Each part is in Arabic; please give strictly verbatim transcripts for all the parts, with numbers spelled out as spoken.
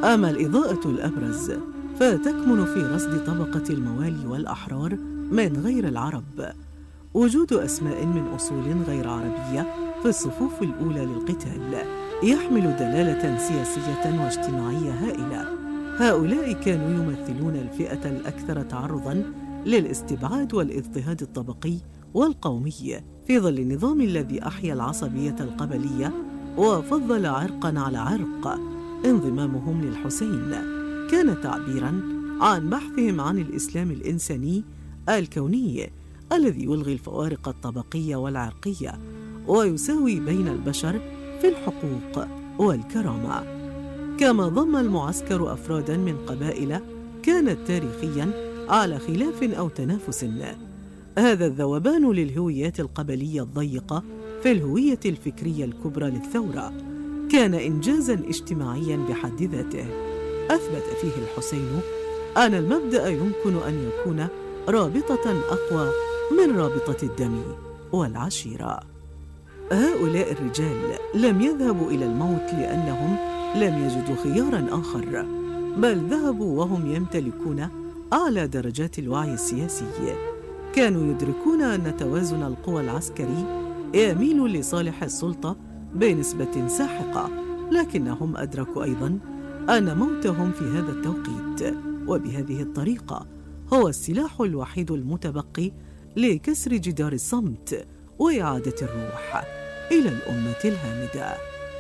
أما الإضاءة الأبرز فتكمن في رصد طبقة الموالي والأحرار من غير العرب. وجود أسماء من أصول غير عربية في الصفوف الأولى للقتال يحمل دلالة سياسية واجتماعية هائلة. هؤلاء كانوا يمثلون الفئة الأكثر تعرضاً للاستبعاد والاضطهاد الطبقي والقومي في ظل النظام الذي أحيا العصبية القبلية وفضل عرقاً على عرق. انضمامهم للحسين كان تعبيراً عن بحثهم عن الإسلام الإنساني الكوني الذي يلغي الفوارق الطبقية والعرقية ويساوي بين البشر في الحقوق والكرامة. كما ضم المعسكر أفراداً من قبائل كانت تاريخياً على خلاف أو تنافس. هذا الذوبان للهويات القبلية الضيقة في الهوية الفكرية الكبرى للثورة كان إنجازاً اجتماعياً بحد ذاته. أثبت فيه الحسين أن المبدأ يمكن أن يكون رابطة أقوى من رابطة الدم والعشيرة. هؤلاء الرجال لم يذهبوا إلى الموت لأنهم لم يجدوا خياراً آخر، بل ذهبوا وهم يمتلكون أعلى درجات الوعي السياسي. كانوا يدركون أن توازن القوى العسكري يميل لصالح السلطة بنسبة ساحقة، لكنهم أدركوا أيضاً أن موتهم في هذا التوقيت وبهذه الطريقة هو السلاح الوحيد المتبقي لكسر جدار الصمت وإعادة الروح إلى الأمة الهامدة.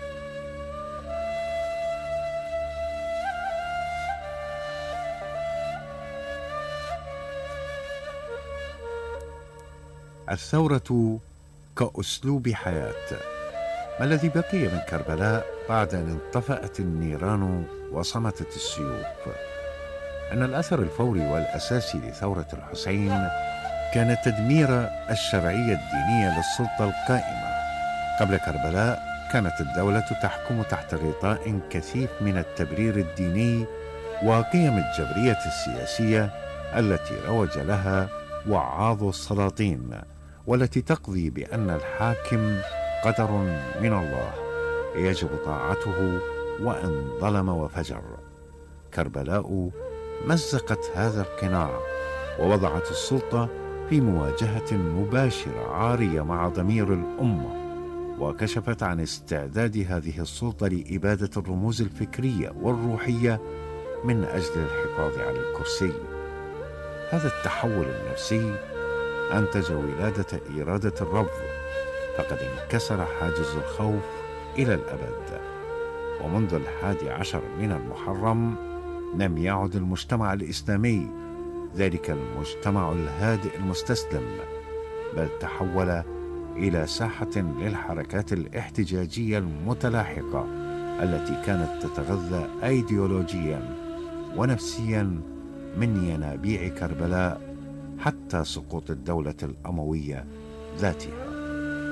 الثورة كأسلوب حياة. ما الذي بقي من كربلاء بعد أن انطفأت النيران وصمتت السيوف؟ أن الأثر الفوري والأساسي لثورة الحسين كان تدمير الشرعية الدينية للسلطة القائمة. قبل كربلاء كانت الدولة تحكم تحت غطاء كثيف من التبرير الديني وقيم الجبرية السياسية التي روج لها وعاظ السلاطين، والتي تقضي بأن الحاكم قدر من الله يجب طاعته وإن ظلم وفجر. كربلاء مزقت هذا القناع ووضعت السلطة في مواجهة مباشرة عارية مع ضمير الأمة، وكشفت عن استعداد هذه السلطة لإبادة الرموز الفكرية والروحية من أجل الحفاظ على الكرسي. هذا التحول النفسي أنتج ولادة إرادة الرفض، فقد انكسر حاجز الخوف إلى الأبد. ومنذ الحادي عشر من المحرم لم يعد المجتمع الإسلامي ذلك المجتمع الهادئ المستسلم، بل تحول إلى ساحة للحركات الاحتجاجية المتلاحقة التي كانت تتغذى أيديولوجيا ونفسيا من ينابيع كربلاء حتى سقوط الدولة الأموية ذاتها.